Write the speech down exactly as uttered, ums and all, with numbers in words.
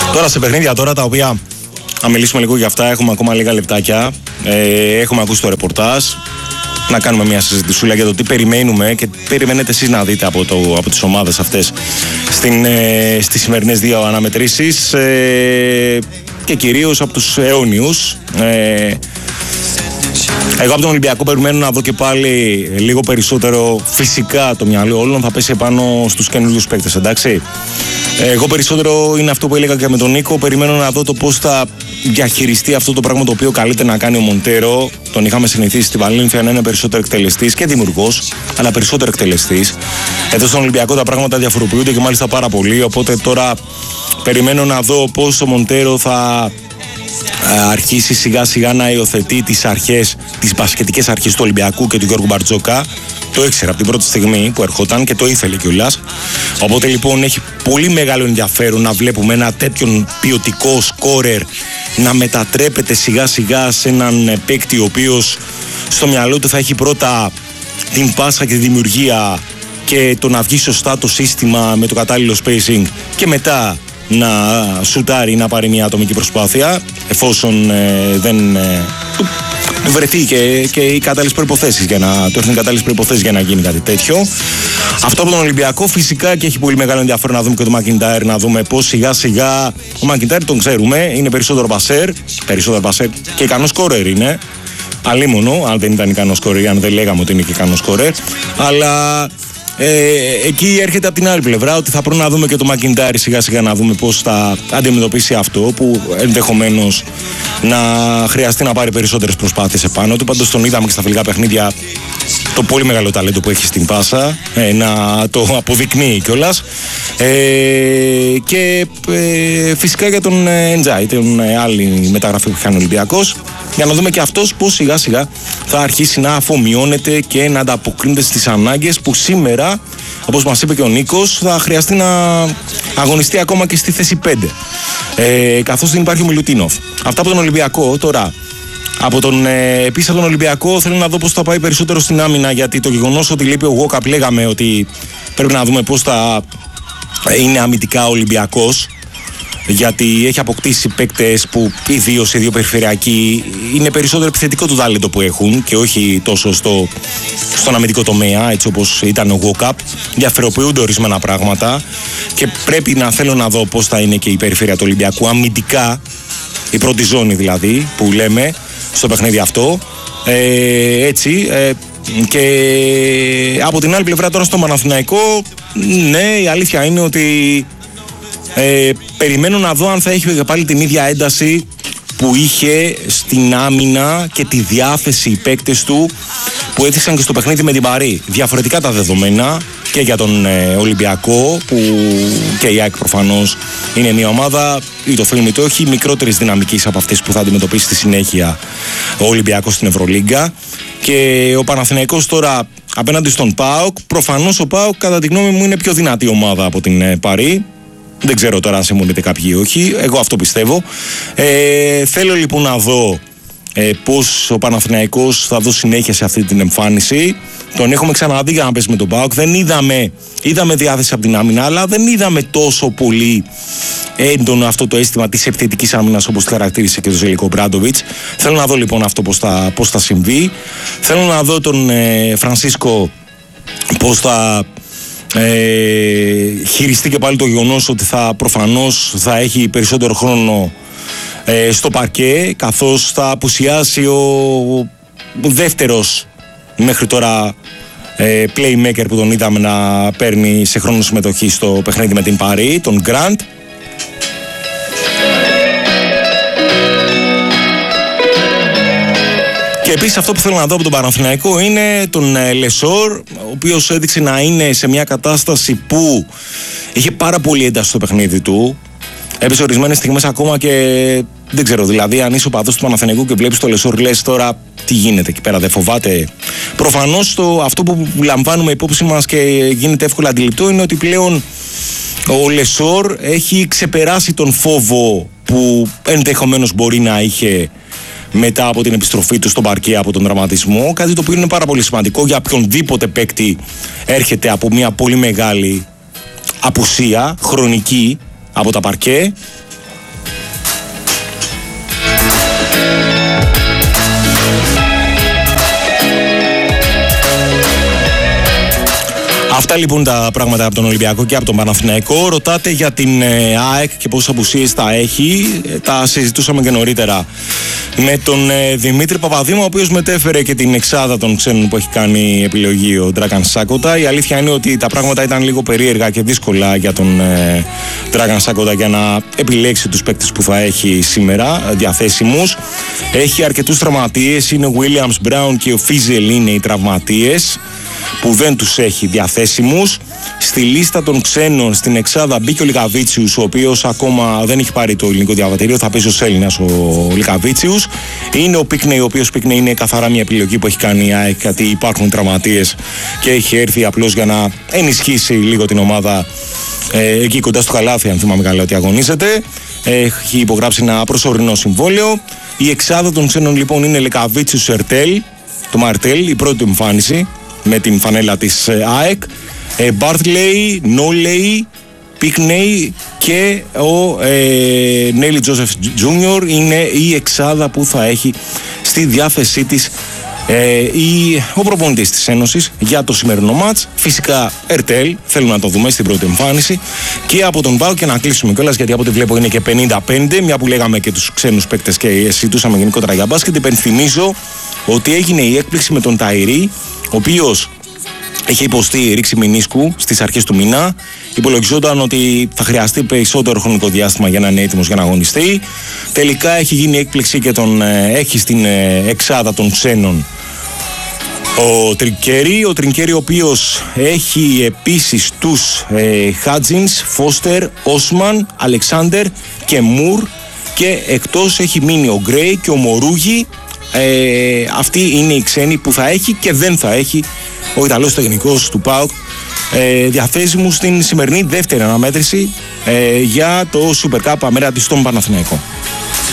Τώρα σε παιχνίδια τώρα τα οποία να μιλήσουμε λίγο για αυτά, έχουμε ακόμα λίγα λεπτάκια. Ε, έχουμε ακούσει το ρεπορτάζ. Να κάνουμε μια συζητησούλα για το τι περιμένουμε και τι περιμένετε εσείς να δείτε από, το, από τις ομάδες αυτές στην, ε, στις σημερινές δύο αναμετρήσεις ε, και κυρίως από τους αιώνιους. Ε, εγώ από τον Ολυμπιακό περιμένω να δω και πάλι λίγο περισσότερο. Φυσικά το μυαλό όλων θα πέσει επάνω στους καινούριους παίκτες, εντάξει. Εγώ περισσότερο είναι αυτό που έλεγα και με τον Νίκο. Περιμένω να δω το πώς θα διαχειριστεί αυτό το πράγμα το οποίο καλείται να κάνει ο Μοντέρο. Τον είχαμε συνηθίσει στη Βαλένθια να είναι περισσότερο εκτελεστής και δημιουργός, αλλά περισσότερο εκτελεστής. Εδώ στον Ολυμπιακό τα πράγματα διαφοροποιούνται και μάλιστα πάρα πολύ. Οπότε τώρα περιμένω να δω πώς ο Μοντέρο θα αρχίσει σιγά σιγά να υιοθετεί τις αρχές, τις μπασκετικές αρχές του Ολυμπιακού και του Γιώργου Μπαρτζόκα. Το ήξερα από την πρώτη στιγμή που ερχόταν και το ήθελε κιόλας. Οπότε λοιπόν έχει πολύ μεγάλο ενδιαφέρον να βλέπουμε ένα τέτοιον ποιοτικό σκόρερ να μετατρέπεται σιγά σιγά σε έναν παίκτη ο οποίος στο μυαλό του θα έχει πρώτα την πάσα και τη δημιουργία και το να βγει σωστά το σύστημα με το κατάλληλο spacing και μετά να σουτάρει, να πάρει μια ατομική προσπάθεια εφόσον ε, δεν ε, βρεθεί και, και οι κατάλληλες προϋποθέσεις για να, το έρθουν οι κατάλληλες προϋποθέσεις για να γίνει κάτι τέτοιο. Αυτό από τον Ολυμπιακό φυσικά και έχει πολύ μεγάλο ενδιαφέρον να δούμε και το Μακιντάιρ, να δούμε πώς σιγά σιγά ο Μακιντάιρ τον ξέρουμε, είναι περισσότερο πασέρ, περισσότερο πασέρ και ικανός σκόρερ είναι. Αλίμονο, αν δεν ήταν ικανός σκόρερ, αν δεν λέγαμε ότι είναι και ικανός σκόρερ, αλλά Ε, εκεί έρχεται από την άλλη πλευρά ότι θα πρέπει να δούμε και το Μακιντάιρ σιγά σιγά να δούμε πώς θα αντιμετωπίσει αυτό που ενδεχομένως να χρειαστεί να πάρει περισσότερες προσπάθειες επάνω του. Πάντως τον είδαμε και στα φιλικά παιχνίδια το πολύ μεγάλο ταλέντο που έχει στην πάσα, ε, να το αποδεικνύει κιόλας. Ε, και ε, φυσικά για τον Εντζάι, την άλλη μεταγραφή που είχε ο Ολυμπιακός, για να δούμε και αυτός πώς σιγά σιγά θα αρχίσει να αφομοιώνεται και να ανταποκρίνεται στις ανάγκες που σήμερα, όπως μας είπε και ο Νίκος, θα χρειαστεί να αγωνιστεί ακόμα και στη θέση πέντε. Ε, καθώς δεν υπάρχει ο Μιλουτίνοφ. Αυτά από τον Ολυμπιακό. Τώρα, από τον, ε, επίσης από τον Ολυμπιακό θέλω να δω πώς θα πάει περισσότερο στην άμυνα, γιατί το γεγονός ότι λείπει ο Γουόκαπ, λέγαμε ότι πρέπει να δούμε πώς θα είναι αμυντικά ο Ολυμπιακός, γιατί έχει αποκτήσει παίκτες που ιδίως οι δύο περιφερειακοί είναι περισσότερο επιθετικό το τάλεντο που έχουν και όχι τόσο στο, στον αμυντικό τομέα, έτσι όπως ήταν ο Γουόκαπ. Διαφοροποιούνται ορισμένα πράγματα και πρέπει να θέλω να δω πώς θα είναι και η περιφέρεια του Ολυμπιακού αμυντικά, η πρώτη ζώνη δηλαδή που λέμε στο παιχνίδι αυτό. Ε, έτσι ε, και από την άλλη πλευρά τώρα στο Παναθηναϊκό, ναι, η αλήθεια είναι ότι Ε, περιμένω να δω αν θα έχει πάλι την ίδια ένταση που είχε στην άμυνα και τη διάθεση οι παίκτες του που έδειξαν και στο παιχνίδι με την Παρί. Διαφορετικά τα δεδομένα και για τον ε, Ολυμπιακό, που και η ΑΕΚ προφανώς είναι μια ομάδα, ή το θέλει το όχι, μικρότερης δυναμικής από αυτές που θα αντιμετωπίσει στη συνέχεια ο Ολυμπιακός στην Ευρωλίγκα. Και ο Παναθηναϊκός τώρα απέναντι στον ΠΑΟΚ, προφανώς ο ΠΑΟΚ κατά τη γνώμη μου είναι πιο δυνατή ομάδα από την ε, Παρί. Δεν ξέρω τώρα αν συμφωνείτε κάποιοι ή όχι. Εγώ αυτό πιστεύω. Ε, θέλω λοιπόν να δω ε, πώς ο Παναθηναϊκός θα δώσει συνέχεια σε αυτή την εμφάνιση. Τον έχουμε ξαναδεί για να πέσει με τον ΠΑΟΚ. Δεν είδαμε, είδαμε διάθεση από την άμυνα, αλλά δεν είδαμε τόσο πολύ έντονο αυτό το αίσθημα της επιθετικής άμυνας όπως τη χαρακτήρισε και το Ζελικό Μπράντοβιτς. Θέλω να δω λοιπόν αυτό πώς θα, πώς θα συμβεί. Θέλω να δω τον ε, Φρανσίσκο πώς θα Ε, χειριστεί και πάλι το γεγονός ότι θα προφανώς θα έχει περισσότερο χρόνο ε, στο παρκέ, καθώς θα απουσιάσει ο δεύτερος μέχρι τώρα ε, playmaker που τον είδαμε να παίρνει σε χρόνο συμμετοχή στο παιχνίδι με την Παρί, τον Γκραντ. Και επίσης αυτό που θέλω να δω από τον Παναθηναϊκό είναι τον Λεσόρ, ο οποίος έδειξε να είναι σε μια κατάσταση που είχε πάρα πολύ ένταση στο παιχνίδι του. Έπεσε ορισμένες στιγμές ακόμα και δεν ξέρω, δηλαδή αν είσαι ο παδός του Παναθηναϊκού και βλέπεις τον Λεσόρ, λες τώρα τι γίνεται εκεί πέρα, δεν φοβάται. Προφανώς το, αυτό που λαμβάνουμε υπόψη μας και γίνεται εύκολα αντιληπτό είναι ότι πλέον ο Λεσόρ έχει ξεπεράσει τον φόβο που ενδεχομένως μπορεί να είχε μετά από την επιστροφή του στον παρκέ από τον τραυματισμό, κάτι το οποίο είναι πάρα πολύ σημαντικό για οποιονδήποτε παίκτη έρχεται από μια πολύ μεγάλη απουσία χρονική από τα παρκέ. Αυτά λοιπόν τα πράγματα από τον Ολυμπιακό και από τον Παναθηναϊκό. Ρωτάτε για την ε, ΑΕΚ και πόσες απουσίες θα έχει. Ε, τα συζητούσαμε και νωρίτερα με τον ε, Δημήτρη Παπαδήμο, ο οποίος μετέφερε και την εξάδα των ξένων που έχει κάνει επιλογή ο Dragan Sakota. Η αλήθεια είναι ότι τα πράγματα ήταν λίγο περίεργα και δύσκολα για τον ε, Dragan Sakota για να επιλέξει τους παίκτες που θα έχει σήμερα διαθέσιμους. Έχει αρκετούς τραυματίες, είναι ο Williams Brown και ο Φίζελ είναι οι τραυματίες που δεν τους έχει διαθέσιμους. Στη λίστα των ξένων στην εξάδα μπήκε ο Λικαβίτσιους, ο οποίος ακόμα δεν έχει πάρει το ελληνικό διαβατήριο, θα παίζει ως Έλληνας ο Λικαβίτσιους. Είναι ο Πίκνεϊ, ο οποίος Πίκνεϊ είναι καθαρά μια επιλογή που έχει κάνει η ΑΕΚ, γιατί υπάρχουν τραυματίες και έχει έρθει απλώς για να ενισχύσει λίγο την ομάδα ε, εκεί κοντά στο καλάθι, αν θυμάμαι καλά ότι αγωνίζεται. Έχει υπογράψει ένα προσωρινό συμβόλαιο. Η εξάδα των ξένων λοιπόν είναι Λικαβίτσιους, Ερτέλ, το Μαρτέλ, η πρώτη του εμφάνιση με την φανέλα της ΑΕΚ, Μπάρτλεϊ, Νόλεϊ, Πίκνεϊ και ο ε, Νέλι Τζόσεφ Τζούνιορ είναι η εξάδα που θα έχει στη διάθεσή της ε, η, ο προπονητής της Ένωσης για το σημερινό μάτς. Φυσικά Ερτέλ, θέλουμε να το δούμε στην πρώτη εμφάνιση, και από τον ΠΑΟΚ, και να κλείσουμε κιόλας γιατί από ό,τι βλέπω είναι και πενήντα πέντε, μια που λέγαμε και τους ξένους παίκτες και συζητούσαμε γενικότερα για μπάσκετ. Υπενθυμίζω ότι έγινε η έκπληξη με τον Ταϊρή, ο οποίος είχε υποστεί ρήξη μηνίσκου στις αρχές του μήνα. Υπολογιζόταν ότι θα χρειαστεί περισσότερο χρονικό διάστημα για να είναι έτοιμος για να αγωνιστεί. Τελικά έχει γίνει έκπληξη και τον έχει στην εξάδα των ξένων ο Τρινκέρι. Ο Τρινκέρι, ο οποίος έχει επίσης τους ε, Χάτζινς, Φώστερ, Όσμαν, Αλεξάντερ και Μουρ, και εκτός έχει μείνει ο Γκρέι και ο Μορούγι. Ε, αυτοί είναι οι ξένοι που θα έχει και δεν θα έχει ο Ιταλός τεχνικός του ΠΑΟΚ ε, διαθέσιμου στην σημερινή δεύτερη αναμέτρηση ε, για το Super Cup απέναντι στον Παναθηναϊκό.